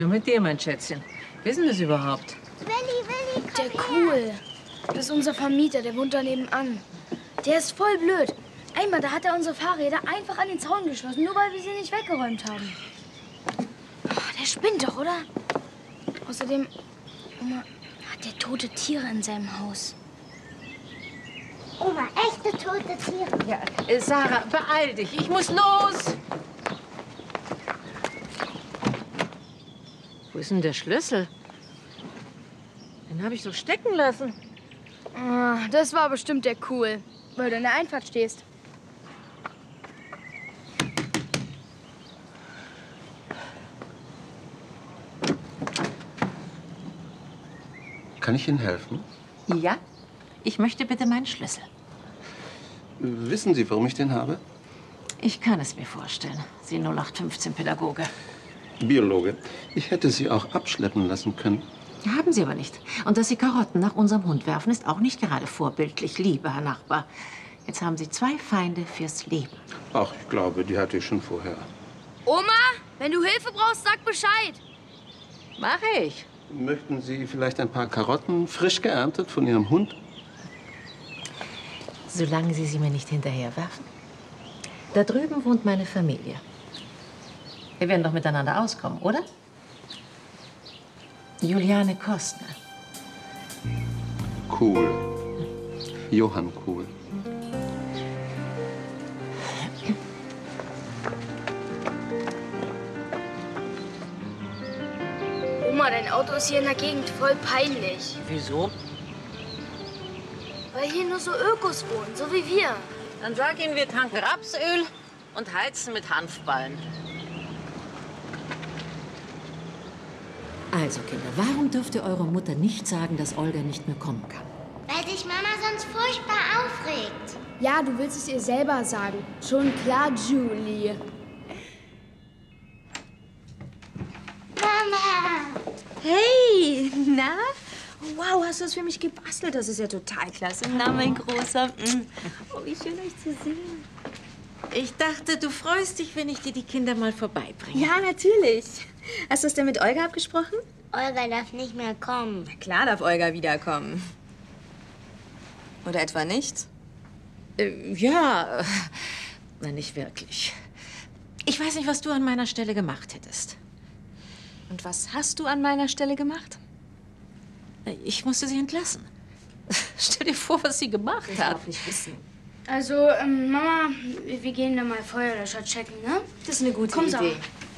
Nur mit dir, mein Schätzchen. Wer ist denn das überhaupt? Willi, komm Der Cool. Das ist unser Vermieter, der wohnt da nebenan. Der ist voll blöd. Einmal, da hat er unsere Fahrräder einfach an den Zaun geschlossen, nur weil wir sie nicht weggeräumt haben. Oh, der spinnt doch, oder? Außerdem, Oma, hat der tote Tiere in seinem Haus. Oma, echte tote Tiere. Ja, Sarah, beeil dich. Ich muss los. Wo ist denn der Schlüssel? Den habe ich so stecken lassen. Ah, das war bestimmt der Cool, weil du in der Einfahrt stehst. Kann ich Ihnen helfen? Ja, ich möchte bitte meinen Schlüssel. Wissen Sie, warum ich den habe? Ich kann es mir vorstellen. Sie 0815-Pädagoge. Biologe. Ich hätte Sie auch abschleppen lassen können. Haben Sie aber nicht. Und dass Sie Karotten nach unserem Hund werfen, ist auch nicht gerade vorbildlich, lieber Herr Nachbar. Jetzt haben Sie 2 Feinde fürs Leben. Ach, ich glaube, die hatte ich schon vorher. Oma, wenn du Hilfe brauchst, sag Bescheid. Mache ich. Möchten Sie vielleicht ein paar Karotten, frisch geerntet von Ihrem Hund? Solange Sie sie mir nicht hinterherwerfen. Da drüben wohnt meine Familie. Wir werden doch miteinander auskommen, oder? Juliane Kostner. Cool. Johann Cool. Oma, dein Auto ist hier in der Gegend voll peinlich. Wieso? Weil hier nur so Ökos wohnen, so wie wir. Dann sag ihnen, wir tanken Rapsöl und heizen mit Hanfballen. Also, Kinder, warum dürft ihr eurer Mutter nicht sagen, dass Olga nicht mehr kommen kann? Weil sich Mama sonst furchtbar aufregt. Ja, du willst es ihr selber sagen. Schon klar, Julie. Mama! Hey, na? Wow, hast du das für mich gebastelt? Das ist ja total klasse. Na, mein Großer. Oh, wie schön, euch zu sehen. Ich dachte, du freust dich, wenn ich dir die Kinder mal vorbeibringe. Ja, natürlich. Hast du es denn mit Olga abgesprochen? Olga darf nicht mehr kommen. Na klar darf Olga wiederkommen. Oder etwa nicht? Ja, na, nicht wirklich. Ich weiß nicht, was du an meiner Stelle gemacht hättest. Und was hast du an meiner Stelle gemacht? Ich musste sie entlassen. Stell dir vor, was sie gemacht hat. Ich nicht wissen. Also, Mama, wir gehen da mal Feuerlöscher checken, ne? Das ist eine gute Komm, Idee. Sarah.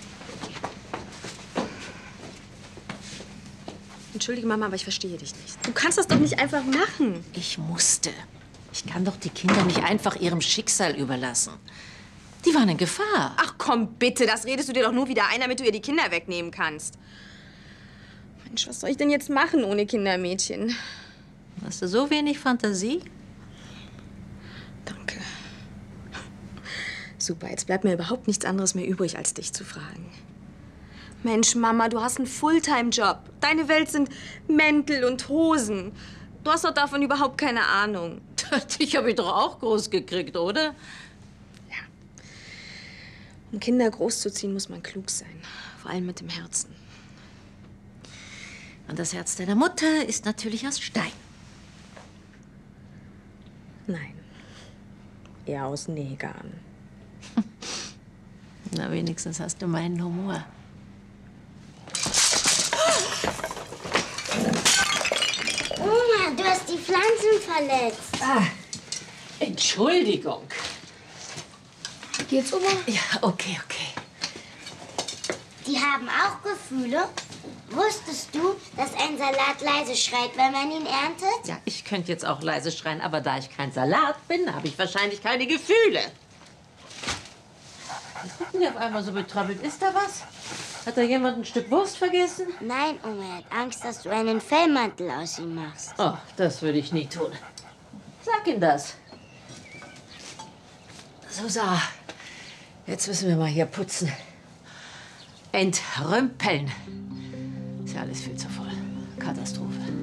Entschuldige, Mama, aber ich verstehe dich nicht. Du kannst das doch nicht einfach machen. Ich musste. Ich kann doch die Kinder nicht einfach ihrem Schicksal überlassen. Die waren in Gefahr. Ach komm, bitte, das redest du dir doch nur wieder ein, damit du ihr die Kinder wegnehmen kannst. Mensch, was soll ich denn jetzt machen ohne Kindermädchen? Hast du so wenig Fantasie? Danke. Super, jetzt bleibt mir überhaupt nichts anderes mehr übrig, als dich zu fragen. Mensch, Mama, du hast einen Fulltime-Job. Deine Welt sind Mäntel und Hosen. Du hast doch davon überhaupt keine Ahnung. Dich habe ich doch auch groß gekriegt, oder? Um Kinder großzuziehen, muss man klug sein. Vor allem mit dem Herzen. Und das Herz deiner Mutter ist natürlich aus Stein. Nein. Eher aus Nähgarn. Na, wenigstens hast du meinen Humor. Oma, du hast die Pflanzen verletzt. Ah, Entschuldigung. Geht's, Oma? Ja, okay. Die haben auch Gefühle. Wusstest du, dass ein Salat leise schreit, wenn man ihn erntet? Ja, ich könnte jetzt auch leise schreien, aber da ich kein Salat bin, habe ich wahrscheinlich keine Gefühle. Was gucken die auf einmal so betröppelt? Ist da was? Hat da jemand ein Stück Wurst vergessen? Nein, Oma, er hat Angst, dass du einen Fellmantel aus ihm machst. Oh, das würde ich nie tun. Sag ihm das. So, Sarah. Jetzt müssen wir mal hier putzen. Entrümpeln. Ist ja alles viel zu voll. Katastrophe.